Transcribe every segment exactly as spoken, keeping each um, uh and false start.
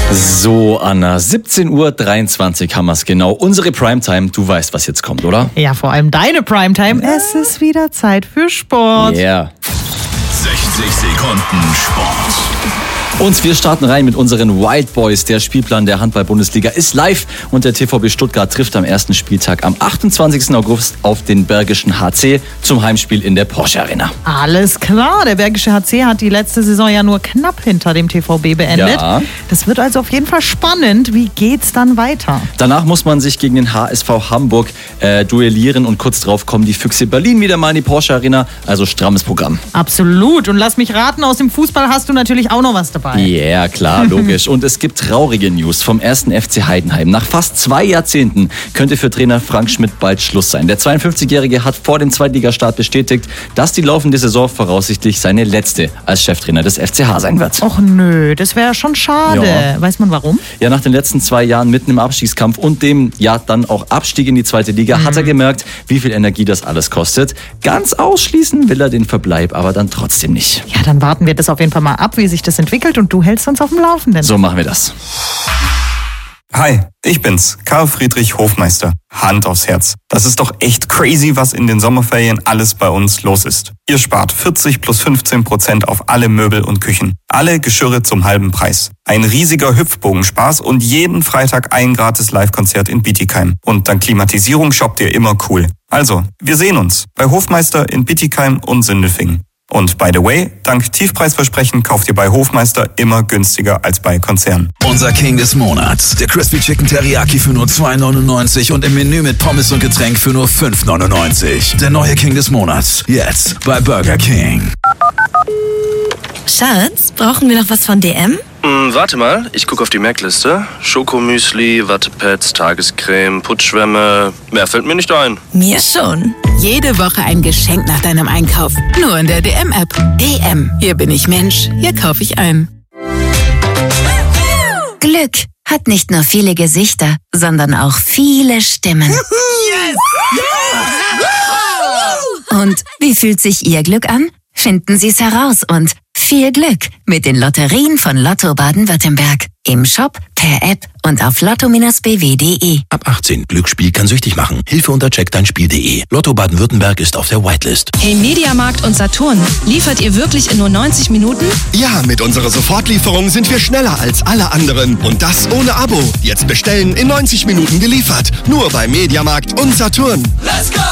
So, Anna, siebzehn Uhr dreiundzwanzig haben wir es genau. Unsere Primetime, du weißt, was jetzt kommt, oder? Ja, vor allem deine Primetime. Ja. Es ist wieder Zeit für Sport. Ja. Yeah. sechzig Sekunden Sport. Und wir starten rein mit unseren Wild Boys. Der Spielplan der Handball-Bundesliga ist live und der T V B Stuttgart trifft am ersten Spieltag am achtundzwanzigsten August auf den Bergischen H C zum Heimspiel in der Porsche Arena. Alles klar, der Bergische H C hat die letzte Saison ja nur knapp hinter dem T V B beendet. Ja. Das wird also auf jeden Fall spannend. Wie geht's dann weiter? Danach muss man sich gegen den H S V Hamburg äh, duellieren und kurz drauf kommen die Füchse Berlin wieder mal in die Porsche Arena. Also strammes Programm. Absolut. Und lass mich raten, aus dem Fußball hast du natürlich auch noch was dabei. Ja, yeah, klar, logisch. Und es gibt traurige News vom ersten F C Heidenheim. Nach fast zwei Jahrzehnten könnte für Trainer Frank Schmidt bald Schluss sein. Der zweiundfünfzigjährige hat vor dem Zweitligastart bestätigt, dass die laufende Saison voraussichtlich seine letzte als Cheftrainer des F C H sein wird. Och nö, das wäre schon schade. Ja. Weiß man warum? Ja, nach den letzten zwei Jahren mitten im Abstiegskampf und dem ja dann auch Abstieg in die zweite Liga mhm. hat er gemerkt, wie viel Energie das alles kostet. Ganz ausschließen will er den Verbleib aber dann trotzdem nicht. Ja, dann warten wir das auf jeden Fall mal ab, wie sich das entwickelt, und du hältst uns auf dem Laufenden. So machen wir das. Hi, ich bin's, Karl Friedrich Hofmeister. Hand aufs Herz. Das ist doch echt crazy, was in den Sommerferien alles bei uns los ist. Ihr spart vierzig plus fünfzehn Prozent auf alle Möbel und Küchen. Alle Geschirre zum halben Preis. Ein riesiger Hüpfbogenspaß und jeden Freitag ein gratis Live-Konzert in Bietigheim. Und dank Klimatisierung shoppt ihr immer cool. Also, wir sehen uns bei Hofmeister in Bietigheim und Sindelfingen. Und by the way, dank Tiefpreisversprechen kauft ihr bei Hofmeister immer günstiger als bei Konzernen. Unser King des Monats, der Crispy Chicken Teriyaki für nur zwei neunundneunzig und im Menü mit Pommes und Getränk für nur fünf neunundneunzig. Der neue King des Monats, jetzt bei Burger King. Schatz, brauchen wir noch was von D M? Hm, warte mal, ich gucke auf die Merkliste. Schokomüsli, Wattepads, Tagescreme, Putzschwämme. Mehr fällt mir nicht ein. Mir schon. Jede Woche ein Geschenk nach deinem Einkauf. Nur in der D M-App. D M. Hier bin ich Mensch. Hier kaufe ich ein. Glück hat nicht nur viele Gesichter, sondern auch viele Stimmen. Yes! Und wie fühlt sich Ihr Glück an? Finden Sie es heraus und viel Glück mit den Lotterien von Lotto Baden-Württemberg. Im Shop, per App und auf lotto Bindestrich b w punkt d e. Ab achtzehn. Glücksspiel kann süchtig machen. Hilfe unter check dein spiel punkt d e. Lotto Baden-Württemberg ist auf der Whitelist. Hey Mediamarkt und Saturn, liefert ihr wirklich in nur neunzig Minuten? Ja, mit unserer Sofortlieferung sind wir schneller als alle anderen. Und das ohne Abo. Jetzt bestellen, in neunzig Minuten geliefert. Nur bei Mediamarkt und Saturn. Let's go!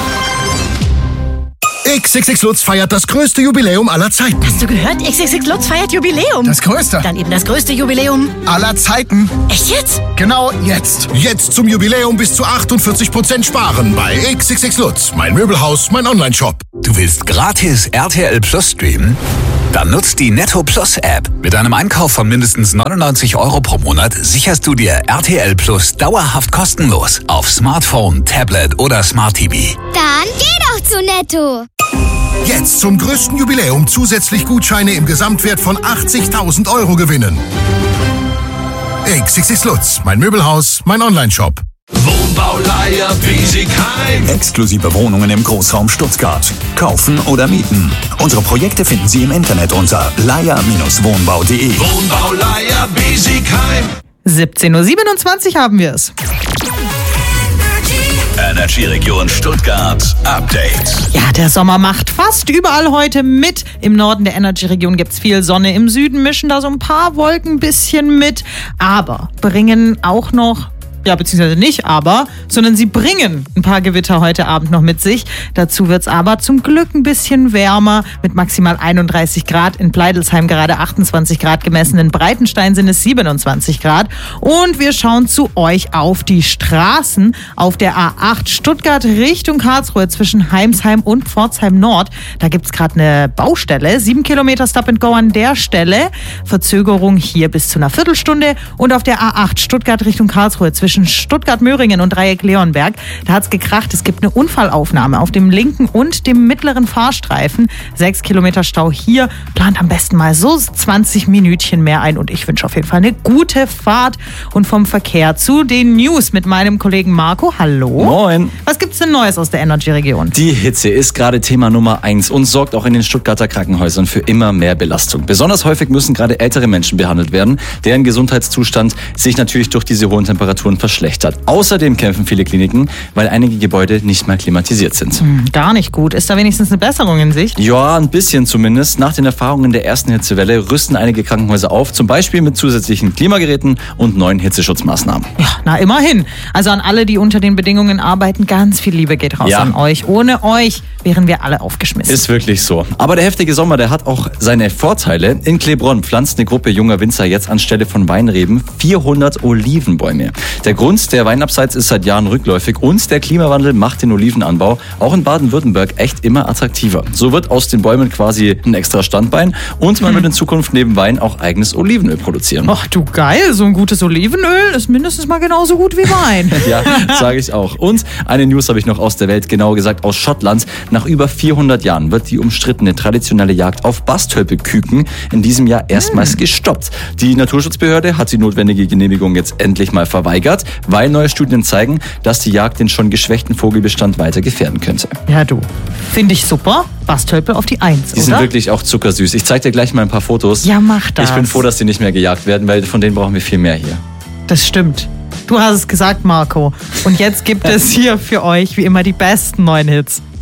X X X Lutz feiert das größte Jubiläum aller Zeiten. Hast du gehört? X X X Lutz feiert Jubiläum. Das größte. Dann eben das größte Jubiläum aller Zeiten. Echt jetzt? Genau jetzt. Jetzt zum Jubiläum bis zu achtundvierzig Prozent sparen bei X X X Lutz. Mein Möbelhaus, mein Online-Shop. Du willst gratis R T L Plus streamen? Dann nutzt die Netto Plus App. Mit einem Einkauf von mindestens neunundneunzig Euro pro Monat sicherst du dir R T L Plus dauerhaft kostenlos auf Smartphone, Tablet oder Smart T V. Dann geh doch zu Netto. Jetzt zum größten Jubiläum zusätzlich Gutscheine im Gesamtwert von achtzigtausend Euro gewinnen. X X X Lutz, mein Möbelhaus, mein Online-Shop. Wohnbauleiher Biesigheim. Exklusive Wohnungen im Großraum Stuttgart. Kaufen oder mieten. Unsere Projekte finden Sie im Internet unter leier Bindestrich wohnbau punkt d e. Wohnbauleiher Biesigheim. siebzehn Uhr siebenundzwanzig haben wir es. Energy Region Stuttgart Update. Ja, der Sommer macht fast überall heute mit. Im Norden der Energy Region gibt es viel Sonne. Im Süden mischen da so ein paar Wolken ein bisschen mit. Aber bringen auch noch... Ja, beziehungsweise nicht aber, sondern sie bringen ein paar Gewitter heute Abend noch mit sich. Dazu wird's aber zum Glück ein bisschen wärmer mit maximal einunddreißig Grad. In Pleidelsheim gerade achtundzwanzig Grad gemessen. In Breitenstein sind es siebenundzwanzig Grad. Und wir schauen zu euch auf die Straßen auf der A acht Stuttgart Richtung Karlsruhe zwischen Heimsheim und Pforzheim Nord. Da gibt's gerade eine Baustelle. Sieben Kilometer Stop and Go an der Stelle. Verzögerung hier bis zu einer Viertelstunde. Und auf der A acht Stuttgart Richtung Karlsruhe zwischen zwischen Stuttgart-Möhringen und Dreieck-Leonberg. Da hat's gekracht. Es gibt eine Unfallaufnahme auf dem linken und dem mittleren Fahrstreifen. Sechs Kilometer Stau hier. Plant am besten mal so zwanzig Minütchen mehr ein. Und ich wünsche auf jeden Fall eine gute Fahrt. Und vom Verkehr zu den News mit meinem Kollegen Marco. Hallo. Moin. Was gibt's denn Neues aus der Energy-Region? Die Hitze ist gerade Thema Nummer eins und sorgt auch in den Stuttgarter Krankenhäusern für immer mehr Belastung. Besonders häufig müssen gerade ältere Menschen behandelt werden, deren Gesundheitszustand sich natürlich durch diese hohen Temperaturen verschlechtert. Außerdem kämpfen viele Kliniken, weil einige Gebäude nicht mehr klimatisiert sind. Hm, gar nicht gut. Ist da wenigstens eine Besserung in Sicht? Ja, ein bisschen zumindest. Nach den Erfahrungen der ersten Hitzewelle rüsten einige Krankenhäuser auf, zum Beispiel mit zusätzlichen Klimageräten und neuen Hitzeschutzmaßnahmen. Ja, na immerhin. Also an alle, die unter den Bedingungen arbeiten, ganz viel Liebe geht raus ja. an euch. Ohne euch wären wir alle aufgeschmissen. Ist wirklich so. Aber der heftige Sommer, der hat auch seine Vorteile. In Klebronn pflanzt eine Gruppe junger Winzer jetzt anstelle von Weinreben vierhundert Olivenbäume. Der Grund, der Weinabseits ist seit Jahren rückläufig und der Klimawandel macht den Olivenanbau auch in Baden-Württemberg echt immer attraktiver. So wird aus den Bäumen quasi ein extra Standbein und man hm. wird in Zukunft neben Wein auch eigenes Olivenöl produzieren. Ach du geil, so ein gutes Olivenöl ist mindestens mal genauso gut wie Wein. Ja, sage ich auch. Und eine News habe ich noch aus der Welt, genauer gesagt aus Schottland. Nach über vierhundert Jahren wird die umstrittene traditionelle Jagd auf Bastölpelküken in diesem Jahr erstmals hm. gestoppt. Die Naturschutzbehörde hat die notwendige Genehmigung jetzt endlich mal verweigert, weil neue Studien zeigen, dass die Jagd den schon geschwächten Vogelbestand weiter gefährden könnte. Ja du, finde ich super. Bastölpel auf die Eins, Die oder? sind wirklich auch zuckersüß. Ich zeige dir gleich mal ein paar Fotos. Ja, mach das. Ich bin froh, dass die nicht mehr gejagt werden, weil von denen brauchen wir viel mehr hier. Das stimmt. Du hast es gesagt, Marco. Und jetzt gibt es hier für euch wie immer die besten neuen Hits.